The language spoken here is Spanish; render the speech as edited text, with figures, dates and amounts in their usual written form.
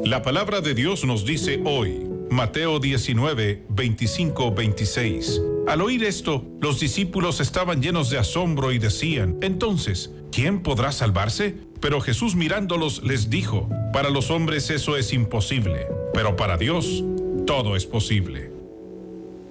La palabra de Dios nos dice hoy, Mateo 19, 25, 26. Al oír esto, los discípulos estaban llenos de asombro y decían, entonces, ¿quién podrá salvarse? Pero Jesús mirándolos les dijo, para los hombres eso es imposible, pero para Dios todo es posible.